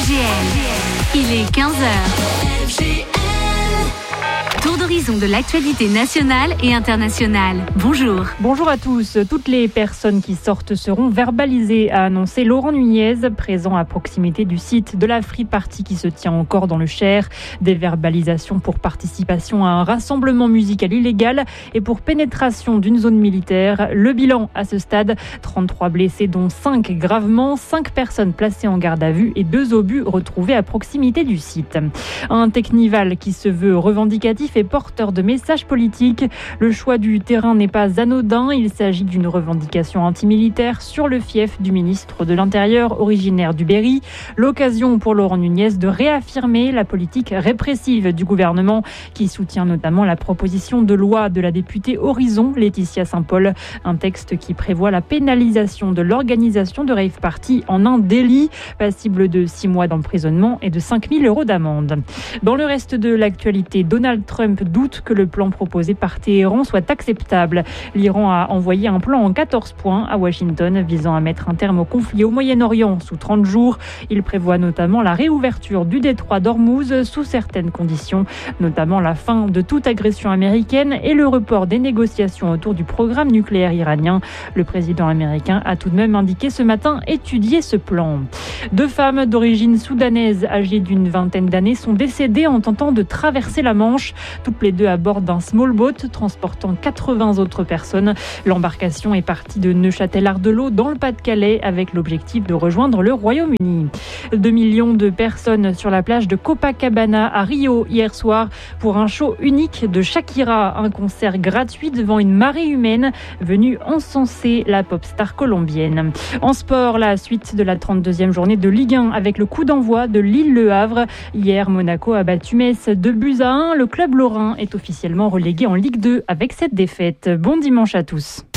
LGL. Il est 15h. Tour d'horizon de l'actualité nationale et internationale. Bonjour. Bonjour à tous. Toutes les personnes qui sortent seront verbalisées, a annoncé Laurent Nunez, présent à proximité du site de la Free Party qui se tient encore dans le Cher. Des verbalisations pour participation à un rassemblement musical illégal et pour pénétration d'une zone militaire. Le bilan à ce stade, 33 blessés dont 5 gravement, 5 personnes placées en garde à vue et 2 obus retrouvés à proximité du site. Un Teknival qui se veut revendicatif et porteur de messages politiques. Le choix du terrain n'est pas anodin. Il s'agit d'une revendication antimilitaire sur le fief du ministre de l'Intérieur originaire du Berry. L'occasion pour Laurent Nunez de réaffirmer la politique répressive du gouvernement qui soutient notamment la proposition de loi de la députée Horizon, Laetitia Saint-Paul. Un texte qui prévoit la pénalisation de l'organisation de rave party en un délit, passible de 6 mois d'emprisonnement et de 5 000 € d'amende. Dans le reste de l'actualité, Donald Trump doute que le plan proposé par Téhéran soit acceptable. L'Iran a envoyé un plan en 14 points à Washington visant à mettre un terme au conflit au Moyen-Orient sous 30 jours. Il prévoit notamment la réouverture du détroit d'Ormuz sous certaines conditions, notamment la fin de toute agression américaine et le report des négociations autour du programme nucléaire iranien. Le président américain a tout de même indiqué ce matin étudier ce plan. 2 femmes d'origine soudanaise âgées d'une vingtaine d'années sont décédées en tentant de traverser la Manche. Toutes les 2 à bord d'un small boat transportant 80 autres personnes. L'embarcation est partie de Neuchâtel-Ardelot dans le Pas-de-Calais avec l'objectif de rejoindre le Royaume-Uni. 2 millions de personnes sur la plage de Copacabana à Rio hier soir pour un show unique de Shakira, un concert gratuit devant une marée humaine venue encenser la pop star colombienne. En sport, la suite de la 32e journée de Ligue 1 avec le coup d'envoi de Lille-Le Havre. Hier, Monaco a battu Metz 2-1. Le club lorrain est officiellement relégué en Ligue 2 avec cette défaite. Bon dimanche à tous.